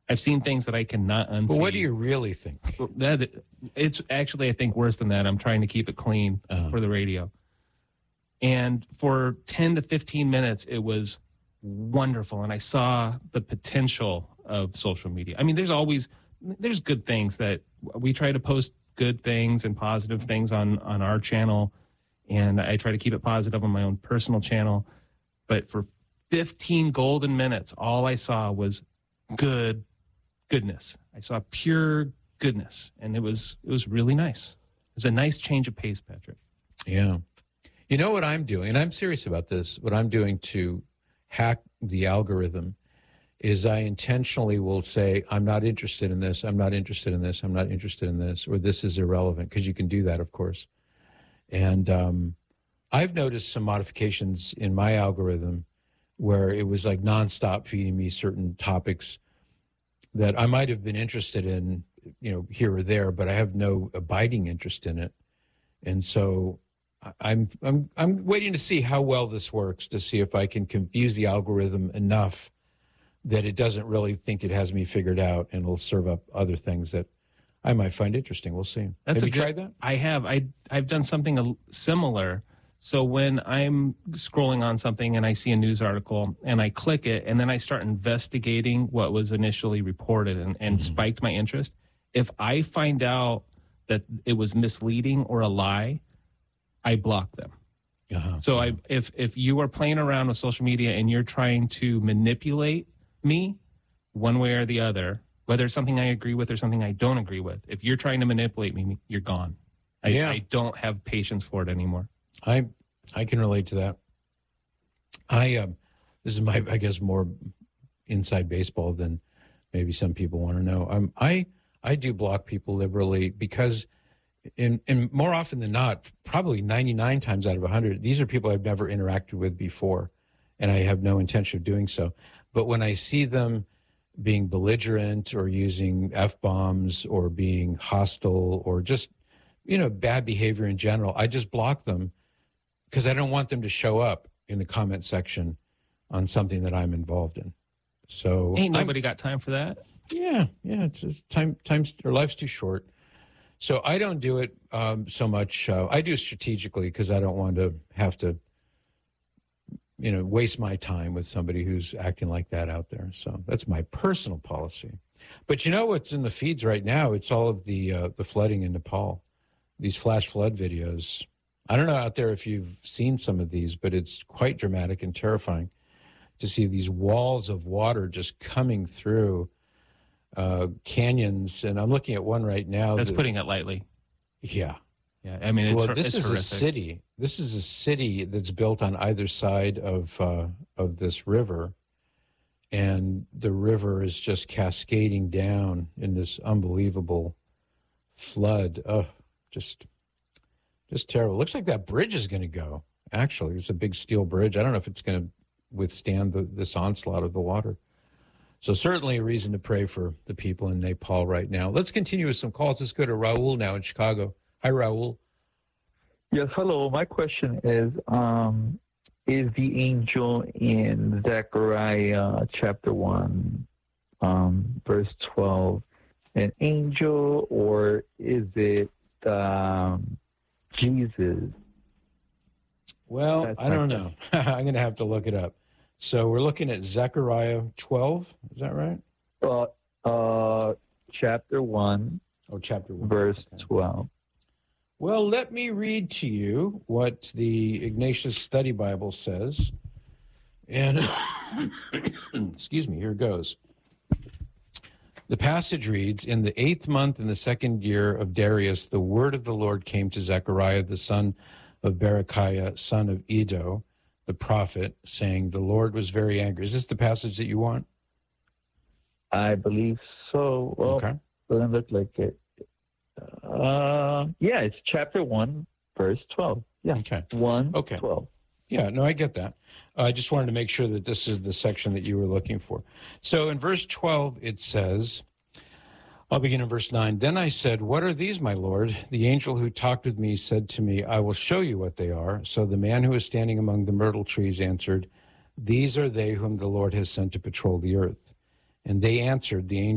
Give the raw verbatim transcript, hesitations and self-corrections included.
I've seen things that I cannot unsee. But what do you really think? That it's actually, I think, worse than that. I'm trying to keep it clean uh-huh. for the radio. And for ten to fifteen minutes, it was wonderful. And I saw the potential of social media. I mean, there's always, there's good things that we try to post good things and positive things on, on our channel. And I try to keep it positive on my own personal channel. But for fifteen golden minutes, all I saw was good goodness. I saw pure goodness. And it was, it was really nice. It was a nice change of pace, Patrick. Yeah. You know what I'm doing, and I'm serious about this, what I'm doing to hack the algorithm is I intentionally will say, I'm not interested in this, I'm not interested in this, I'm not interested in this, or this is irrelevant, because you can do that, of course. And um, I've noticed some modifications in my algorithm where it was like nonstop feeding me certain topics that I might have been interested in, you know, here or there, but I have no abiding interest in it. And so I'm I'm I'm waiting to see how well this works, to see if I can confuse the algorithm enough that it doesn't really think it has me figured out, and it'll serve up other things that I might find interesting. We'll see. That's have you good, tried that? I have. I I've done something similar. So when I'm scrolling on something and I see a news article and I click it, and then I start investigating what was initially reported and, and mm-hmm. spiked my interest, if I find out that it was misleading or a lie, I block them. Uh-huh. So I, if if you are playing around with social media and you're trying to manipulate me one way or the other, whether it's something I agree with or something I don't agree with, if you're trying to manipulate me, you're gone. I, yeah. I don't have patience for it anymore. I I can relate to that. I uh, this is my I guess more inside baseball than maybe some people want to know. Um, I I do block people liberally because. And, and more often than not, probably ninety-nine times out of one hundred, these are people I've never interacted with before, and I have no intention of doing so. But when I see them being belligerent or using F-bombs or being hostile or just, you know, bad behavior in general, I just block them because I don't want them to show up in the comment section on something that I'm involved in. So ain't nobody I'm, got time for that. Yeah, yeah, it's just time, time's, or life's too short. So I don't do it um, so much. Uh, I do strategically because I don't want to have to, you know, waste my time with somebody who's acting like that out there. So that's my personal policy. But you know what's in the feeds right now? It's all of the uh, the flooding in Nepal, these flash flood videos. I don't know out there if you've seen some of these, but it's quite dramatic and terrifying to see these walls of water just coming through Uh, canyons, and I'm looking at one right now. That's that, putting it lightly. Yeah. Yeah, I mean, it's, well, this it's is horrific. a city. This is a city that's built on either side of uh, of this river, and the river is just cascading down in this unbelievable flood. Oh, just, just terrible. Looks like that bridge is going to go. Actually, it's a big steel bridge. I don't know if it's going to withstand the, this onslaught of the water. So certainly a reason to pray for the people in Nepal right now. Let's continue with some calls. Let's go to Raul now in Chicago. Hi, Raul. Yes, hello. My question is, um, is the angel in Zechariah chapter one, um, verse twelve, an angel, or is it um, Jesus? Well, That's I don't know. I'm going to have to look it up. So we're looking at Zechariah twelve, is that right? Uh, uh, chapter one. Oh, chapter one. Verse okay. twelve. Well, let me read to you what the Ignatius Study Bible says. And, excuse me, here goes. The passage reads, in the eighth month in the second year of Darius, the word of the Lord came to Zechariah, the son of Berechiah, son of Iddo, the prophet, saying, the Lord was very angry. Is this the passage that you want? I believe so. Well, okay. Doesn't look like it. Uh, yeah, it's chapter one, verse twelve. Yeah. Okay. one, okay. twelve. Yeah, no, I get that. Uh, I just wanted to make sure that this is the section that you were looking for. So in verse twelve, it says, I'll begin in verse nine. Then I said, what are these, my Lord? The angel who talked with me said to me, I will show you what they are. So the man who was standing among the myrtle trees answered, these are they whom the Lord has sent to patrol the earth. And they answered, the angel